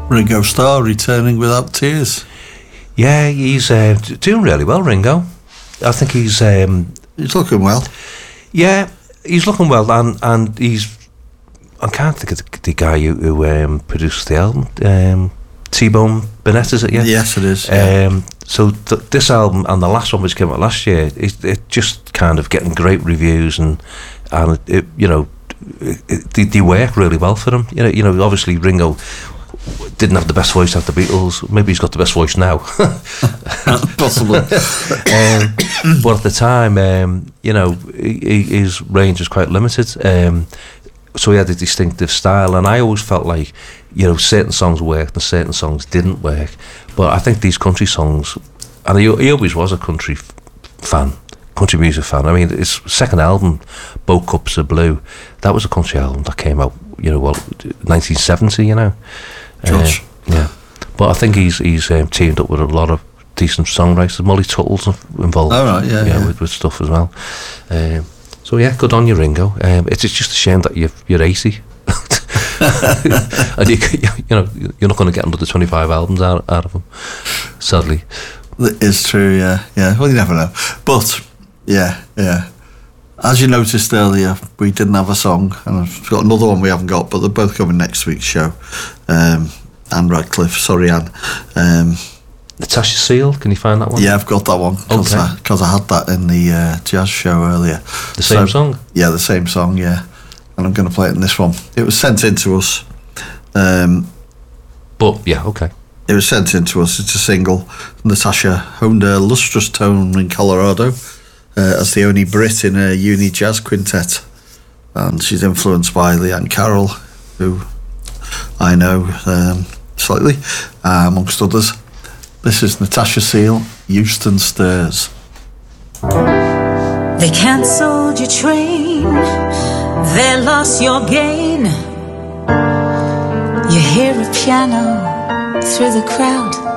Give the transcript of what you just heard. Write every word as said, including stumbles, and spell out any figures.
Ringo Starr returning without tears. Yeah, he's uh, doing really well, Ringo. I think he's... Um, he's looking well. Yeah, he's looking well, and, and he's... I can't think of the, the guy who, who um, produced the album. Um, T-Bone Burnett, is it? Yeah. Yes, it is. Yeah. Um, so th- this album and the last one, which came out last year, it, it just kind of getting great reviews, and and it, you know, it, it, they, they work really well for him. You know, you know, obviously Ringo didn't have the best voice after the Beatles. Maybe he's got the best voice now. Possibly. um, but at the time, um, you know, he, his range was quite limited. Um, so he had a distinctive style, and I always felt like, you know, certain songs worked and certain songs didn't work. But I think these country songs, and he, he always was a country f- fan, country music fan. I mean, his second album, Both Cups of Blue, that was a country album that came out, you know, well, nineteen seventy, you know. Uh, yeah. But I think he's he's um, teamed up with a lot of decent songwriters. Molly Tuttle's involved. Oh, right, yeah, yeah, yeah. With, with stuff as well. Um, so yeah, good on you, Ringo. Um, it's, it's just a shame that you're, you're eighty. And you, you know, you're not going to get another twenty-five albums out, out of him, sadly. It's true, yeah, yeah. Well, you never know. But yeah, yeah. As you noticed earlier, we didn't have a song, and I've got another one we haven't got, but they're both coming next week's show. Um, Anne Radcliffe, sorry, Anne. Um, Natasha Seal, can you find that one? Yeah, I've got that one because okay. I, 'cause I had that in the uh, jazz show earlier. The same so, song? Yeah, the same song, yeah. And I'm going to play it in this one. It was sent in to us. Um, but, yeah, okay. It was sent in to us. It's a single. Natasha honed a lustrous tone in Colorado uh, as the only Brit in a uni jazz quintet. And she's influenced by Leanne Carroll, who I know um, slightly, uh, amongst others. This is Natasha Seal, Euston Stirs. They cancelled your train, they lost your gain. You hear a piano through the crowd.